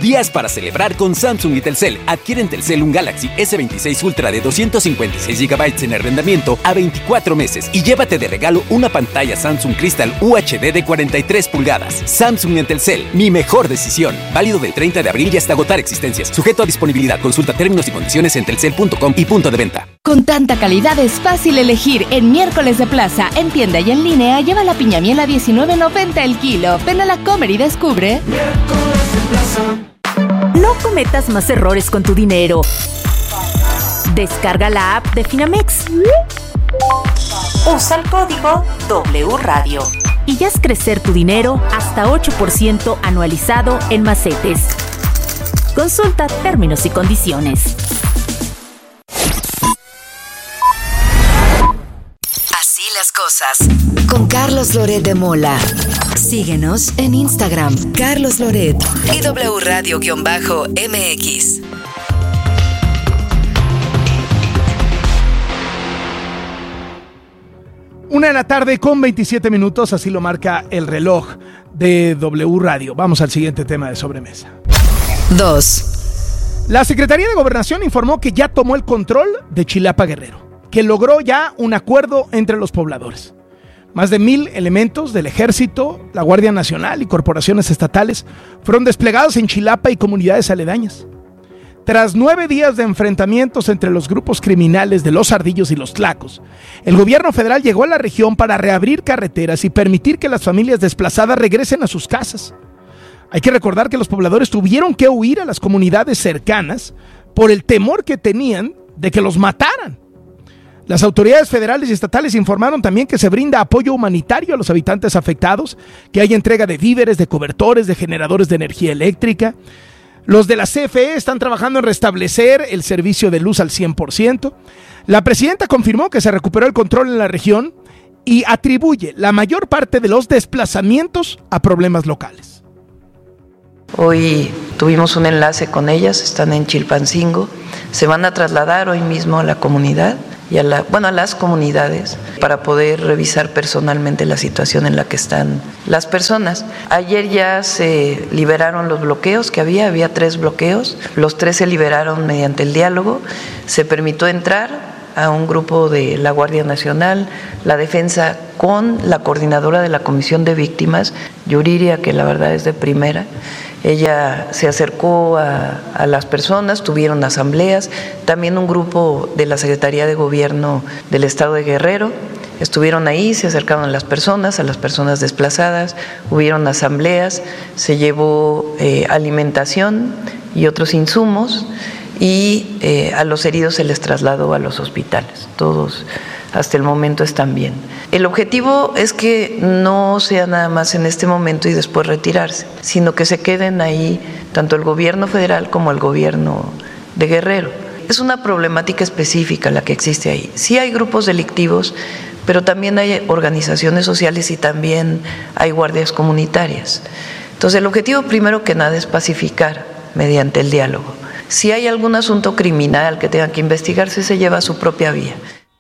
Días para celebrar con Samsung y Telcel. Adquiere en Telcel un Galaxy S26 Ultra de 256 GB en arrendamiento a 24 meses y llévate de regalo una pantalla Samsung Crystal UHD de 43 pulgadas. Samsung en Telcel, mi mejor decisión. Válido del 30 de abril y hasta agotar existencias. Sujeto a disponibilidad. Consulta términos y condiciones en telcel.com y punto de venta. Con tanta calidad es fácil elegir. En Miércoles de Plaza, en tienda y en línea, lleva la piña miel a $19.90 el kilo. Ven a la Comer y descubre. Miércoles de Plaza. No cometas más errores con tu dinero. Descarga la app de Finamex. Usa el código W Radio y haz crecer tu dinero hasta 8% anualizado en macetes. Consulta términos y condiciones. Así las cosas. Con Carlos Loret de Mola. Síguenos en Instagram, Carlos Loret y W Radio-MX. 1:27 p.m, así lo marca el reloj de W Radio. Vamos al siguiente tema de sobremesa. 2. La Secretaría de Gobernación informó que ya tomó el control de Chilapa Guerrero, que logró ya un acuerdo entre los pobladores. Más de 1,000 elementos del Ejército, la Guardia Nacional y corporaciones estatales fueron desplegados en Chilapa y comunidades aledañas. Tras 9 días de enfrentamientos entre los grupos criminales de los Ardillos y los Tlacos, el gobierno federal llegó a la región para reabrir carreteras y permitir que las familias desplazadas regresen a sus casas. Hay que recordar que los pobladores tuvieron que huir a las comunidades cercanas por el temor que tenían de que los mataran. Las autoridades federales y estatales informaron también que se brinda apoyo humanitario a los habitantes afectados, que hay entrega de víveres, de cobertores, de generadores de energía eléctrica. Los de la CFE están trabajando en restablecer el servicio de luz al 100%. La presidenta confirmó que se recuperó el control en la región y atribuye la mayor parte de los desplazamientos a problemas locales. Hoy tuvimos un enlace con ellas, están en Chilpancingo, se van a trasladar hoy mismo a la comunidad y a las comunidades para poder revisar personalmente la situación en la que están las personas. Ayer ya se liberaron los bloqueos que había 3 bloqueos, los 3 se liberaron mediante el diálogo, se permitió entrar a un grupo de la Guardia Nacional, la Defensa con la coordinadora de la Comisión de Víctimas, Yuriria, que la verdad es de primera. Ella se acercó a las personas, tuvieron asambleas, también un grupo de la Secretaría de Gobierno del Estado de Guerrero, estuvieron ahí, se acercaron a las personas desplazadas, hubieron asambleas, se llevó alimentación y otros insumos y a los heridos se les trasladó a los hospitales, todos hasta el momento están bien. El objetivo es que no sea nada más en este momento y después retirarse, sino que se queden ahí tanto el gobierno federal como el gobierno de Guerrero. Es una problemática específica la que existe ahí. Sí hay grupos delictivos, pero también hay organizaciones sociales y también hay guardias comunitarias. Entonces el objetivo primero que nada es pacificar mediante el diálogo. Si hay algún asunto criminal que tenga que investigarse, se lleva a su propia vía.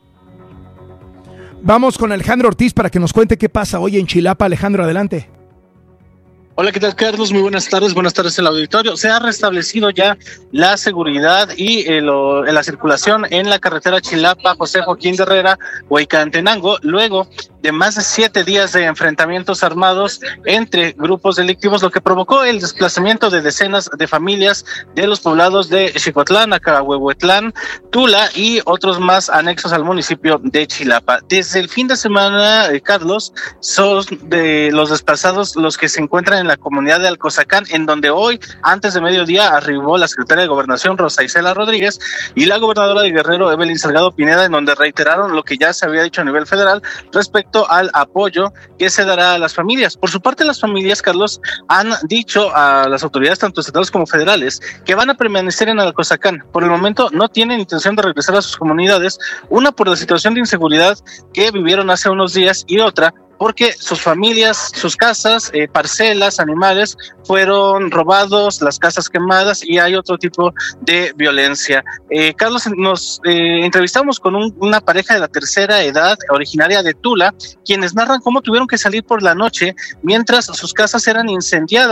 Vamos con Alejandro Ortiz para que nos cuente qué pasa hoy en Chilapa. Alejandro, adelante. Hola, ¿qué tal, Carlos? Muy buenas tardes el auditorio. Se ha restablecido ya la seguridad y la circulación en la carretera Chilapa, José Joaquín de Herrera, Huaycatenango, luego de más de 7 días de enfrentamientos armados entre grupos delictivos, lo que provocó el desplazamiento de decenas de familias de los poblados de Xicotlán, Acahuehuetlán, Tula y otros más anexos al municipio de Chilapa. Desde el fin de semana, Carlos, son de los desplazados los que se encuentran en la comunidad de Alcozacán, en donde hoy, antes de mediodía, arribó la secretaria de Gobernación, Rosa Isela Rodríguez, y la gobernadora de Guerrero, Evelyn Salgado Pineda, en donde reiteraron lo que ya se había dicho a nivel federal respecto al apoyo que se dará a las familias. Por su parte, las familias, Carlos, han dicho a las autoridades, tanto estatales como federales, que van a permanecer en Alcozacán. Por el momento no tienen intención de regresar a sus comunidades, una por la situación de inseguridad que vivieron hace unos días y otra porque sus familias, sus casas, parcelas, animales fueron robados, las casas quemadas y hay otro tipo de violencia. Carlos, nos entrevistamos con una pareja de la tercera edad originaria de Tula, quienes narran cómo tuvieron que salir por la noche mientras sus casas eran incendiadas.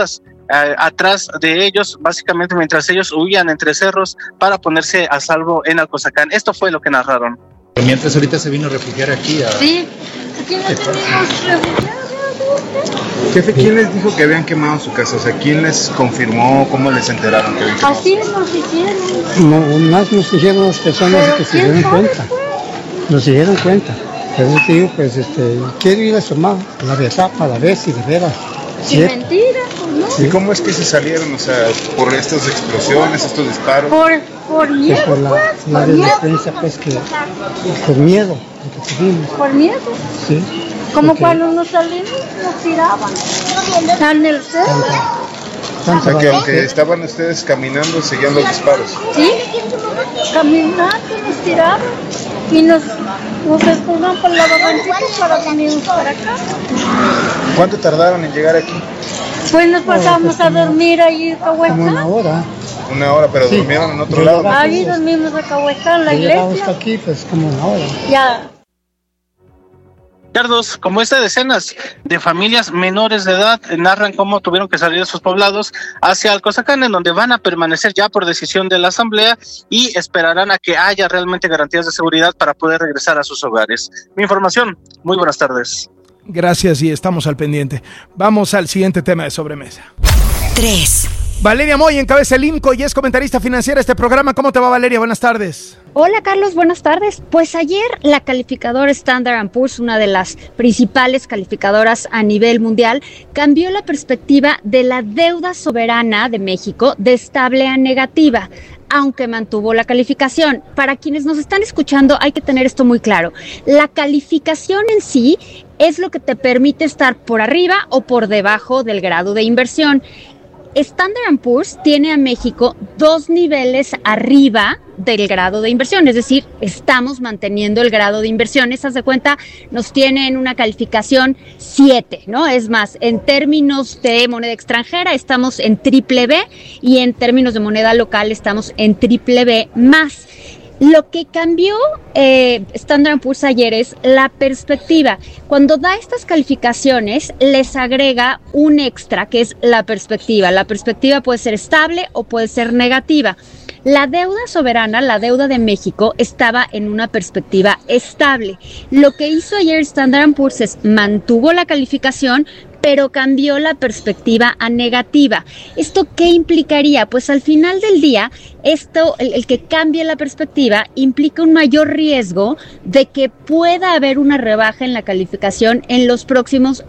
atrás de ellos, básicamente mientras ellos huían entre cerros para ponerse a salvo en Alcozacán. Esto fue lo que narraron. Mientras ahorita se vino a refugiar aquí. Sí, aquí nos venimos refugiados. Jefe, ¿quién les dijo que habían quemado su casa? O sea, ¿quién les confirmó? ¿Cómo les enteraron que habían quemado? Así nos hicieron. No, más nos dijeron las personas que se dieron cuenta. Nos dieron cuenta. Pero yo te digo, pues, quiero ir a asomar la etapa, a la vez y de veras. ¿Sí? Mentira, pues no. ¿Y cómo es que se salieron? O sea, por estas explosiones, estos disparos. Por miedo, por la delincuencia, pues, que por miedo. Que tuvimos. ¿Por miedo? Sí. Como cuando nos salimos, nos tiraban. En el cerro. O sea, que aunque estaban ustedes caminando, seguían los disparos. Sí, caminando, nos tiraban. Y nos escondían por la barranquita para venirnos para acá. ¿Cuánto tardaron en llegar aquí? Pues nos pasamos a dormir ahí en Cahuetán. Como una hora. Una hora, pero sí. ¿Durmieron en otro lado? Ahí dormimos a Cahuetán, la iglesia. Llegamos hasta aquí, pues como una hora. Ya. Carlos, como decenas de familias menores de edad narran cómo tuvieron que salir de sus poblados hacia Alcozacán, en donde van a permanecer ya por decisión de la asamblea y esperarán a que haya realmente garantías de seguridad para poder regresar a sus hogares. Mi información, muy buenas tardes. Gracias y estamos al pendiente. Vamos al siguiente tema de sobremesa. 3. Valeria Moy encabeza el INCO y es comentarista financiera de este programa. ¿Cómo te va, Valeria? Buenas tardes. Hola, Carlos, buenas tardes. Pues ayer la calificadora Standard & Poor's, una de las principales calificadoras a nivel mundial, cambió la perspectiva de la deuda soberana de México de estable a negativa, aunque mantuvo la calificación. Para quienes nos están escuchando, hay que tener esto muy claro. La calificación en sí es lo que te permite estar por arriba o por debajo del grado de inversión. Standard & Poor's tiene a México 2 niveles arriba del grado de inversión, es decir, estamos manteniendo el grado de inversión. Haz de cuenta, nos tienen una calificación 7, ¿no? Es más, en términos de moneda extranjera estamos en triple B y en términos de moneda local estamos en triple B más. Lo que cambió Standard & Poor's ayer es la perspectiva. Cuando da estas calificaciones, les agrega un extra, que es la perspectiva. La perspectiva puede ser estable o puede ser negativa. La deuda soberana, la deuda de México, estaba en una perspectiva estable. Lo que hizo ayer Standard & Poor's es mantuvo la calificación, pero cambió la perspectiva a negativa. ¿Esto qué implicaría? Pues al final del día, el que cambie la perspectiva implica un mayor riesgo de que pueda haber una rebaja en la calificación en los próximos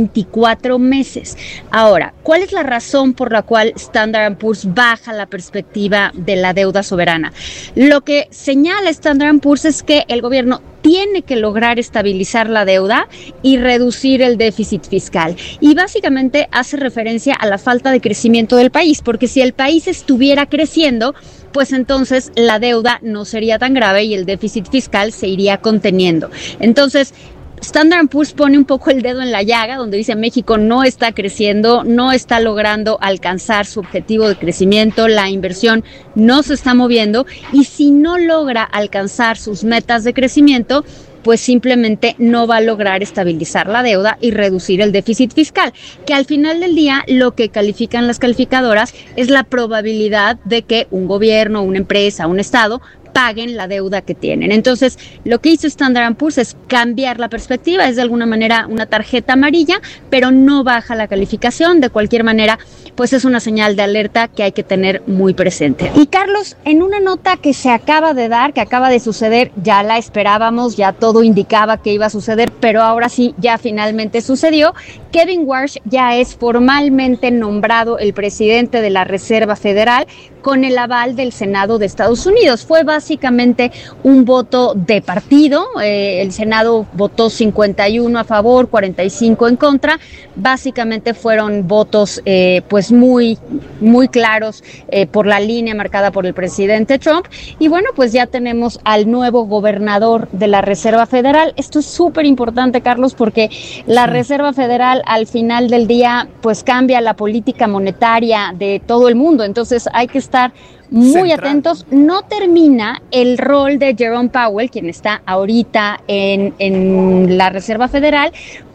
24 meses. Ahora, ¿cuál es la razón por la cual Standard & Poor's baja la perspectiva de la deuda soberana? Lo que señala Standard & Poor's es que el gobierno tiene que lograr estabilizar la deuda y reducir el déficit fiscal. Y básicamente hace referencia a la falta de crecimiento del país, porque si el país estuviera creciendo, pues entonces la deuda no sería tan grave y el déficit fiscal se iría conteniendo. Entonces, Standard & Poor's pone un poco el dedo en la llaga, donde dice México no está creciendo, no está logrando alcanzar su objetivo de crecimiento, la inversión no se está moviendo y si no logra alcanzar sus metas de crecimiento, pues simplemente no va a lograr estabilizar la deuda y reducir el déficit fiscal, que al final del día lo que califican las calificadoras es la probabilidad de que un gobierno, una empresa, un estado paguen la deuda que tienen. Entonces, lo que hizo Standard & Poor's es cambiar la perspectiva, es de alguna manera una tarjeta amarilla, pero no baja la calificación. De cualquier manera, pues es una señal de alerta que hay que tener muy presente. Y Carlos, en una nota que se acaba de dar, que acaba de suceder, ya la esperábamos, ya todo indicaba que iba a suceder, pero ahora sí, ya finalmente sucedió. Kevin Warsh ya es formalmente nombrado el presidente de la Reserva Federal con el aval del Senado de Estados Unidos. Fue básicamente un voto de partido, el Senado votó 51 a favor, 45 en contra, básicamente fueron votos pues muy claros por la línea marcada por el presidente Trump, y bueno, pues ya tenemos al nuevo gobernador de la Reserva Federal. Esto es súper importante, Carlos, porque la Reserva Federal al final del día pues cambia la política monetaria de todo el mundo, entonces hay que estar muy atentos. No termina el rol de Jerome Powell, quien está ahorita en la Reserva Federal,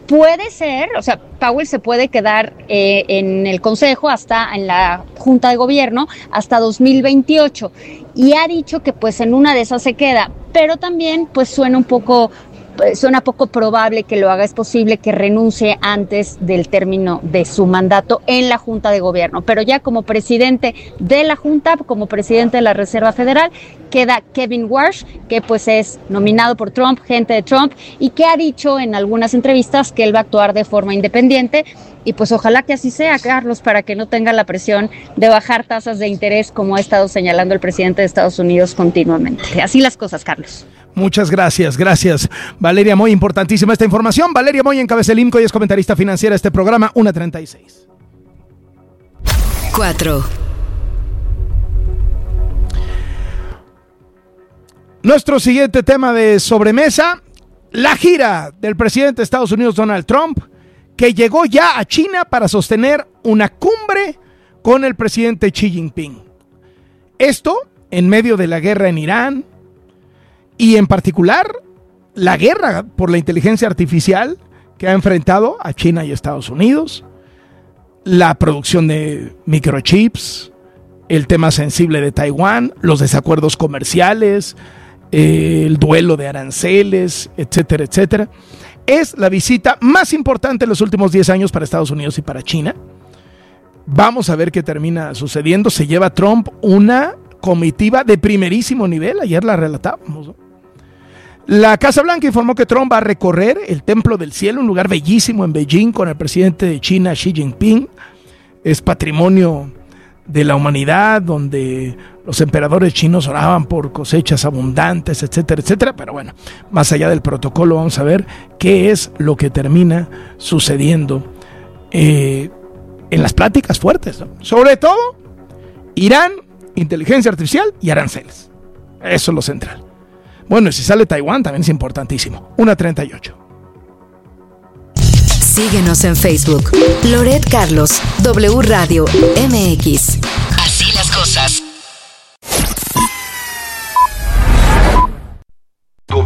puede ser, o sea, Powell se puede quedar en el Consejo en la Junta de Gobierno hasta 2028 y ha dicho que pues en una de esas se queda, pero también pues suena poco probable que lo haga. Es posible que renuncie antes del término de su mandato en la Junta de Gobierno, pero ya como presidente de la Junta, como presidente de la Reserva Federal, queda Kevin Warsh, que pues es nominado por Trump, gente de Trump, y que ha dicho en algunas entrevistas que él va a actuar de forma independiente, y pues ojalá que así sea, Carlos, para que no tenga la presión de bajar tasas de interés como ha estado señalando el presidente de Estados Unidos continuamente. Así las cosas, Carlos. Muchas gracias, Valeria Moy, importantísima esta información. Valeria Moy encabeza el IMCO y es comentarista financiera de este programa, 1:36. 4. Nuestro siguiente tema de sobremesa, la gira del presidente de Estados Unidos, Donald Trump, que llegó ya a China para sostener una cumbre con el presidente Xi Jinping. Esto en medio de la guerra en Irán y en particular la guerra por la inteligencia artificial que ha enfrentado a China y Estados Unidos, la producción de microchips, el tema sensible de Taiwán, los desacuerdos comerciales, el duelo de aranceles, etcétera, etcétera. Es la visita más importante en los últimos 10 años para Estados Unidos y para China. Vamos a ver qué termina sucediendo. Se lleva Trump una comitiva de primerísimo nivel, ayer la relatábamos, ¿no? La Casa Blanca informó que Trump va a recorrer el Templo del Cielo, un lugar bellísimo en Beijing, con el presidente de China, Xi Jinping. Es patrimonio de la humanidad, donde los emperadores chinos oraban por cosechas abundantes, etcétera, etcétera. Pero bueno, más allá del protocolo, vamos a ver qué es lo que termina sucediendo en las pláticas fuertes, ¿no? Sobre todo, Irán, inteligencia artificial y aranceles. Eso es lo central. Bueno, y si sale Taiwán también es importantísimo. 1:38. Síguenos en Facebook. Loret Carlos, W Radio MX. Así las cosas.